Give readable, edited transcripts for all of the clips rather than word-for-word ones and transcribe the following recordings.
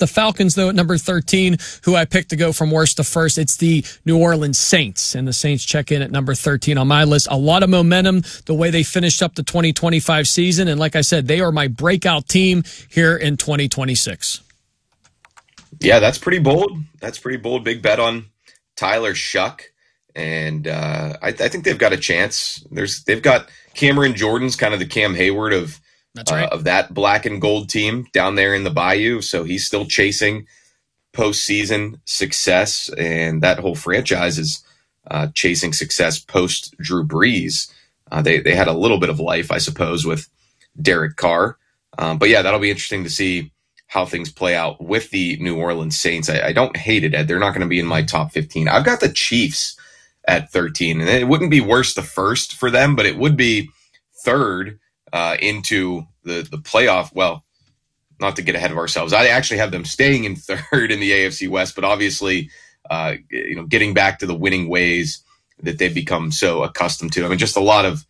the Falcons, though, at number 13, who I picked to go from worst to first. It's the New Orleans Saints, and the Saints check in at number 13 on my list. A lot of momentum the way they finished up the 2025 season, and like I said, they are my breakout team here in 2026. Yeah, that's pretty bold. That's pretty bold. Big bet on Tyler Shuck, and I think they've got a chance. They've got Cameron Jordan's kind of the Cam Hayward of that black and gold team down there in the Bayou, so he's still chasing postseason success, and that whole franchise is chasing success post Drew Brees. They had a little bit of life, I suppose, with Derek Carr, but yeah, that'll be interesting to see how things play out with the New Orleans Saints. I don't hate it, Ed. They're not going to be in my top 15. I've got the Chiefs at 13, and it wouldn't be worse the first for them, but it would be third into the playoff. Well, not to get ahead of ourselves, I actually have them staying in third in the AFC West, but obviously, getting back to the winning ways that they've become so accustomed to. I mean, just a lot of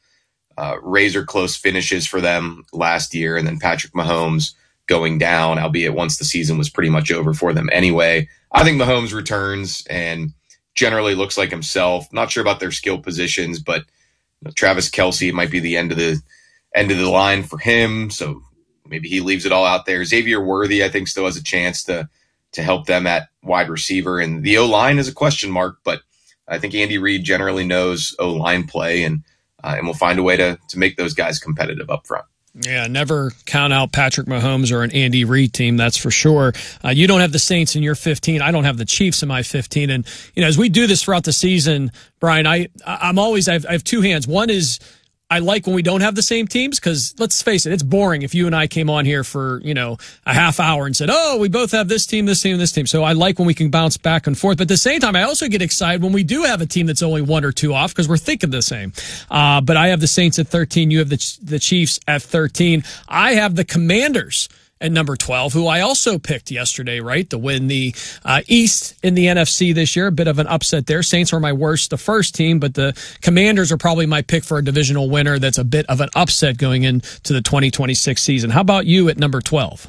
razor close finishes for them last year, and then Patrick Mahomes going down, albeit once the season was pretty much over for them anyway. I think Mahomes returns and generally looks like himself. Not sure about their skill positions, but Travis Kelce might be the end of the line for him, so maybe he leaves it all out there. Xavier Worthy, I think, still has a chance to help them at wide receiver, and the O-line is a question mark, but I think Andy Reid generally knows O-line play, and will find a way to make those guys competitive up front. Yeah, never count out Patrick Mahomes or an Andy Reid team, that's for sure. You don't have the Saints in your 15. I don't have the Chiefs in my 15. And, as we do this throughout the season, Brian, I have two hands. One is I like when we don't have the same teams because, let's face it, it's boring if you and I came on here for, a half hour and said, oh, we both have this team, this team, this team. So I like when we can bounce back and forth. But at the same time, I also get excited when we do have a team that's only one or two off because we're thinking the same. But I have the Saints at 13. You have the Chiefs at 13. I have the Commanders at number 12, who I also picked yesterday, right, to win the East in the NFC this year. A bit of an upset there. Saints are my worst, the first team, but the Commanders are probably my pick for a divisional winner. That's a bit of an upset going into the 2026 season. How about you at number 12?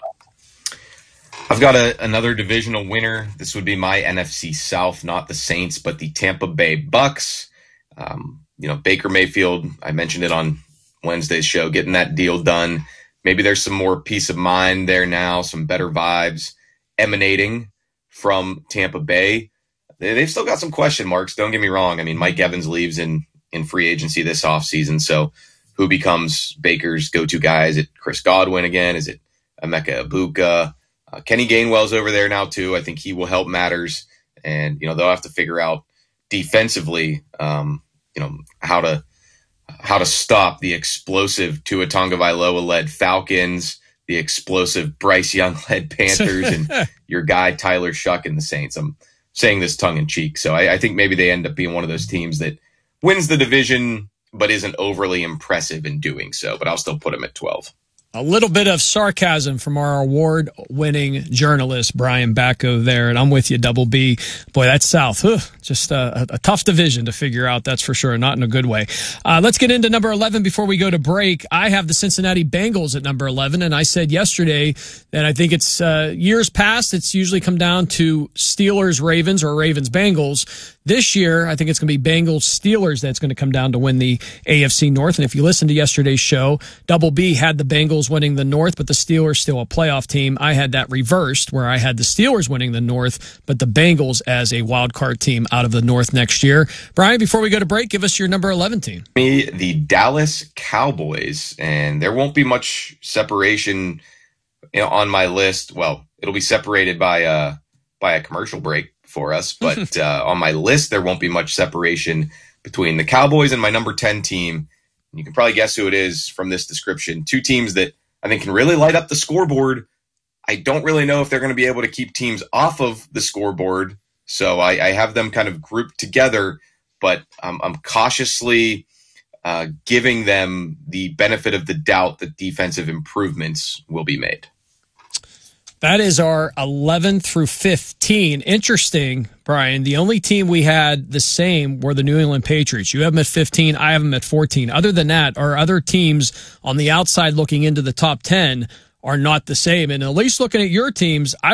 I've got another divisional winner. This would be my NFC South, not the Saints, but the Tampa Bay Bucks. Baker Mayfield, I mentioned it on Wednesday's show, getting that deal done. Maybe there's some more peace of mind there now, some better vibes emanating from Tampa Bay. They've still got some question marks, don't get me wrong. I mean, Mike Evans leaves in free agency this offseason, so who becomes Baker's go-to guy? Is it Chris Godwin again? Is it Emeka Egbuka? Kenny Gainwell's over there now, too. I think he will help matters, and they'll have to figure out defensively, how to stop the explosive Tua Tagovailoa-led Falcons, the explosive Bryce Young-led Panthers, and your guy Tyler Shuck and the Saints. I'm saying this tongue-in-cheek, so I think maybe they end up being one of those teams that wins the division but isn't overly impressive in doing so, but I'll still put them at 12. A little bit of sarcasm from our award-winning journalist, Brian Bacco there, and I'm with you, Double B. Boy, that's South. Just a tough division to figure out, that's for sure, not in a good way. Let's get into number 11 before we go to break. I have the Cincinnati Bengals at number 11, and I said yesterday that I think it's years past, it's usually come down to Steelers-Ravens or Ravens-Bengals. This year, I think it's going to be Bengals-Steelers that's going to come down to win the AFC North. And if you listen to yesterday's show, Double B had the Bengals winning the North, but the Steelers still a playoff team. I had that reversed, where I had the Steelers winning the North, but the Bengals as a wild card team out of the North next year. Brian, before we go to break, give us your number 11 team. Me, the Dallas Cowboys, and there won't be much separation on my list. Well, it'll be separated by a commercial break for us, but on my list there won't be much separation between the Cowboys and my number 10 team. You can probably guess who it is from this description. Two teams that I think can really light up the scoreboard. I don't really know if they're going to be able to keep teams off of the scoreboard, so I have them kind of grouped together, but I'm cautiously giving them the benefit of the doubt that defensive improvements will be made. That is our 11 through 15. Interesting, Brian. The only team we had the same were the New England Patriots. You have them at 15. I have them at 14. Other than that, our other teams on the outside looking into the top 10 are not the same. And at least looking at your teams, I